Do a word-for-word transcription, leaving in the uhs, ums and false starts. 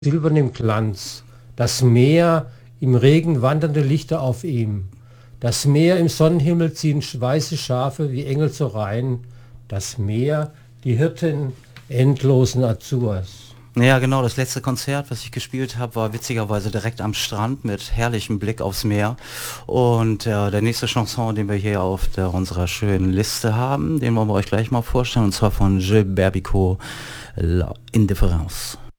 silbernem Glanz, das Meer, im Regen wandernde Lichter auf ihm, das Meer, im Sonnenhimmel ziehen weiße Schafe wie Engel zur Reihen, das Meer, die Hirten endlosen Azurs. Ja, genau, das letzte Konzert, was ich gespielt habe, war witzigerweise direkt am Strand mit herrlichem Blick aufs Meer. Und äh, der nächste Chanson, den wir hier auf der, unserer schönen Liste haben, den wollen wir euch gleich mal vorstellen, und zwar von Gilles Berbico, La Indifférence.